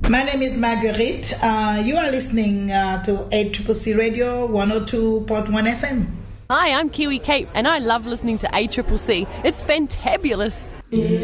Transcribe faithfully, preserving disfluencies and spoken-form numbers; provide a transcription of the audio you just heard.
My name is Marguerite. Uh, you are listening uh, to A C C C Radio one oh two point one F M. Hi, I'm Kiwi Kate, and I love listening to A C C C. It's fantabulous.